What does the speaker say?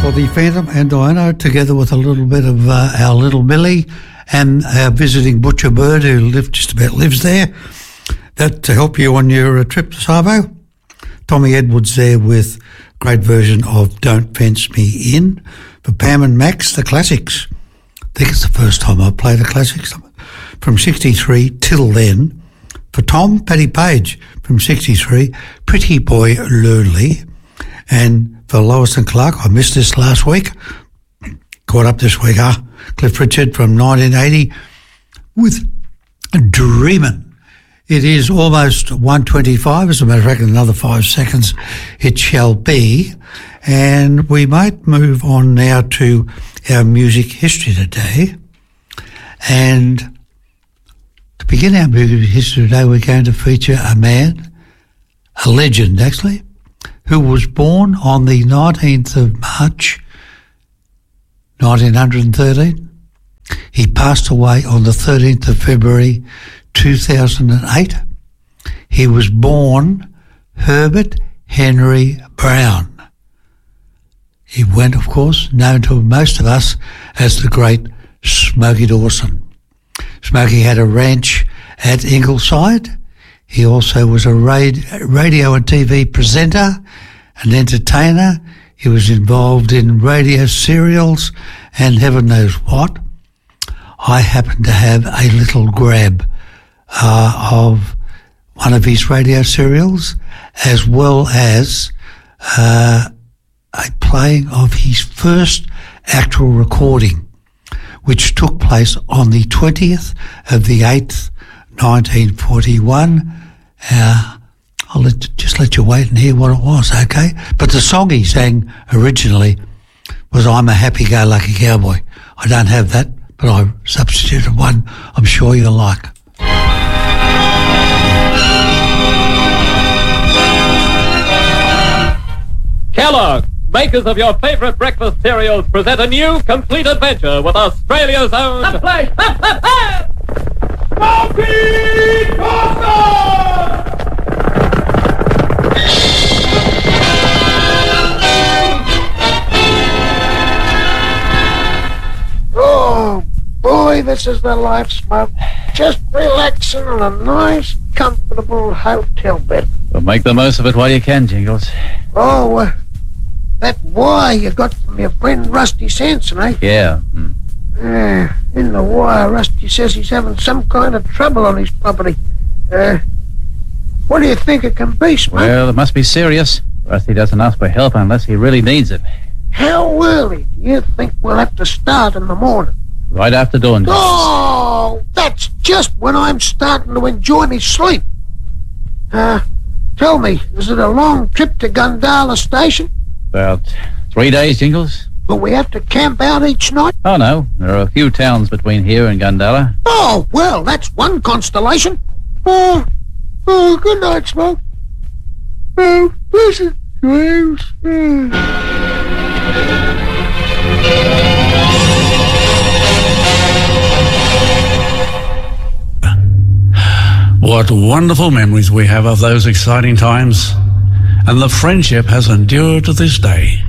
for the Phantom and Diana, together with a little bit of our little Millie and our visiting butcher bird who just about lives there. That to help you on your trip to Savo. Tommy Edwards there with a great version of Don't Fence Me In. For Pam and Max, the classics. I think it's the first time I played the classics. From 63 till then. For Tom, Paddy Page from 63, Pretty Boy Lurley. And for Lois and Clark, I missed this last week. Caught up this week, Cliff Richard from 1980 with Dreamin'. It is almost 1:25. As a matter of fact, in another 5 seconds it shall be. And we might move on now to our music history today. And to begin our music history today, we're going to feature a man, a legend actually, who was born on the 19th of March, 1913. He passed away on the 13th of February, 2008. He was born Herbert Henry Brown. He went, of course, known to most of us as the great Smokey Dawson. Smokey had a ranch at Ingleside. He also was a radio and TV presenter, an entertainer. He was involved in radio serials and heaven knows what. I happen to have a little grab of one of his radio serials, as well as a playing of his first actual recording, which took place on the 20th of the 8th, 1941. I'll just let you wait and hear what it was, okay? But the song he sang originally was I'm a Happy-Go-Lucky Cowboy. I don't have that, but I substituted one I'm sure you'll like. Kellogg, makers of your favorite breakfast cereals, present a new complete adventure with Australia's own... Smokey Dawson! Oh, boy, this is the life, Smoke. Just relaxing on a nice, comfortable hotel bed. Well, make the most of it while you can, Jingles. Oh, that wire you got from your friend Rusty Sanson, eh? Yeah. In the wire, Rusty says he's having some kind of trouble on his property. What do you think it can be, Smoke? Well, it must be serious. Rusty doesn't ask for help unless he really needs it. How early do you think we'll have to start in the morning? Right after dawn. Oh, that's just when I'm starting to enjoy my sleep. Tell me, is it a long trip to Gundala Station? About 3 days, Jingles. Will we have to camp out each night? Oh, no. There are a few towns between here and Gundala. Oh, well, that's one constellation. Oh, good night, Smoke. Oh, pleasant dreams. What wonderful memories we have of those exciting times, and the friendship has endured to this day.